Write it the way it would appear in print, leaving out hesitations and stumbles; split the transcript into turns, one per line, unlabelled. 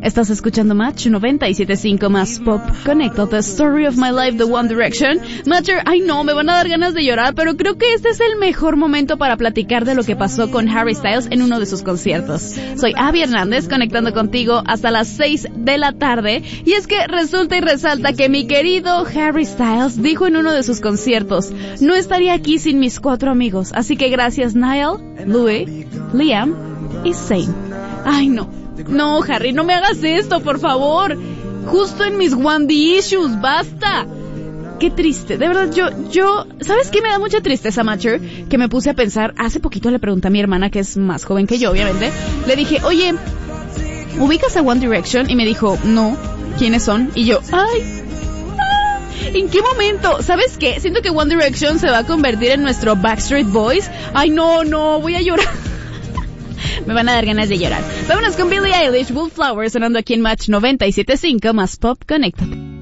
Estás escuchando Match 97.5 más Pop. Connected, The Story of My Life, The One Direction. Matcher, ay no, me van a dar ganas de llorar, pero creo que este es el mejor momento para platicar de lo que pasó con Harry Styles en uno de sus conciertos. Soy Abby Hernández, conectando contigo hasta las 6 de la tarde. Y es que resulta y resalta que mi querido Harry Styles dijo en uno de sus conciertos: no estaría aquí sin mis 4 amigos. Así que gracias Niall, Louis, Liam y Zayn. Ay no, Harry, no me hagas esto, por favor. Justo en mis One The Issues, basta. Qué triste, de verdad, yo, ¿sabes qué me da mucha tristeza, Matcher? Que me puse a pensar, hace poquito le pregunté a mi hermana, que es más joven que yo, obviamente. Le dije, oye, ¿ubicas a One Direction? Y me dijo, no, ¿quiénes son? Y yo, ¿en qué momento? ¿Sabes qué? Siento que One Direction se va a convertir en nuestro Backstreet Boys. Ay, no, voy a llorar. Me van a dar ganas de llorar. Vámonos con Billie Eilish, Wallflowers, sonando aquí en Match 97.5 más Pop Connected.